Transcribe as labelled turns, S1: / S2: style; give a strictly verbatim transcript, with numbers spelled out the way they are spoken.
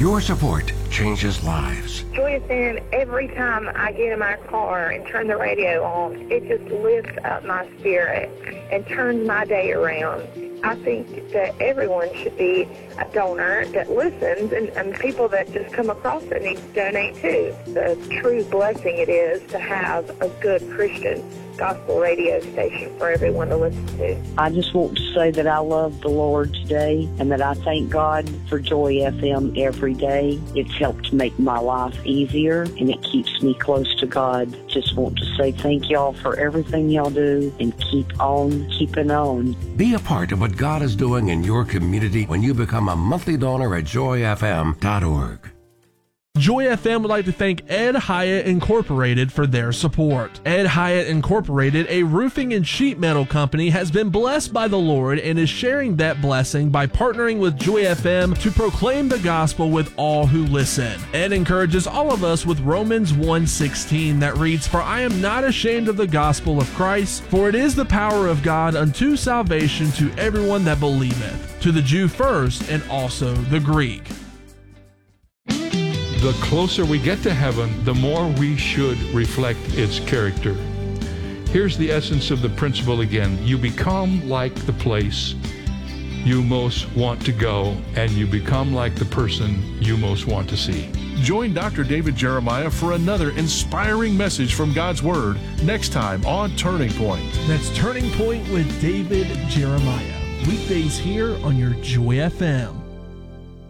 S1: Your support changes lives.
S2: Joy F M, every time I get in my car and turn the radio on, it just lifts up my spirit and turns my day around. I think that everyone should be a donor that listens, and, and people that just come across it need to donate too. The true blessing it is to have a good Christian gospel radio station for everyone to listen to.
S3: I just want to say that I love the Lord today and that I thank God for Joy F M every day. It's helped make my life easier and it keeps me close to God. Just want to say thank y'all for everything y'all do and keep on keeping on.
S1: Be a part of what God is doing in your community when you become a monthly donor at joy f m dot org.
S4: Joy F M would like to thank Ed Hyatt Incorporated for their support. Ed Hyatt Incorporated, a roofing and sheet metal company, has been blessed by the Lord and is sharing that blessing by partnering with Joy F M to proclaim the gospel with all who listen. Ed encourages all of us with Romans one sixteen that reads, "For I am not ashamed of the gospel of Christ, for it is the power of God unto salvation to everyone that believeth, to the Jew first and also the Greek."
S5: The closer we get to heaven, the more we should reflect its character. Here's the essence of the principle again. You become like the place you most want to go, and you become like the person you most want to see.
S6: Join Doctor David Jeremiah for another inspiring message from God's Word next time on Turning Point.
S4: That's Turning Point with David Jeremiah. Weekdays here on your Joy F M.